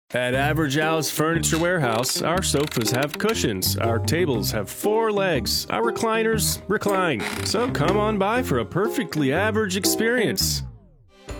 At Average Al's Furniture Warehouse, our sofas have cushions, our tables have 4 legs, our recliners recline. So come on by for a perfectly average experience.